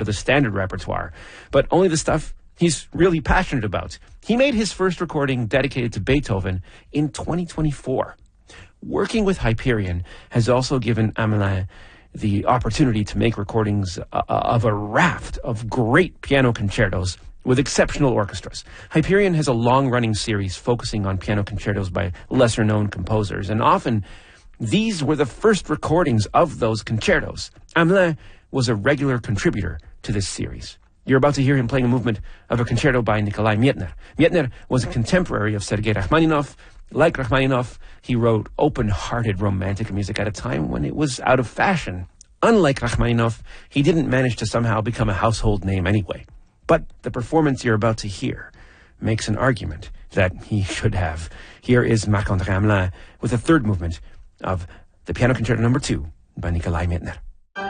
the standard repertoire, but only the stuff he's really passionate about. He made his first recording dedicated to Beethoven in 2024. Working with Hyperion has also given Hamelin the opportunity to make recordings of a raft of great piano concertos with exceptional orchestras. Hyperion has a long-running series focusing on piano concertos by lesser-known composers, and often these were the first recordings of those concertos. Hamelin was a regular contributor to this series. You're about to hear him playing a movement of a concerto by Nikolai Mietner. Mietner was a contemporary of Sergei Rachmaninoff. Like Rachmaninoff, he wrote open-hearted romantic music at a time when it was out of fashion. Unlike Rachmaninoff, he didn't manage to somehow become a household name anyway. But the performance you're about to hear makes an argument that he should have. Here is Marc-André Hamelin with the third movement of the Piano Concerto No. 2 by Nikolai Mietner.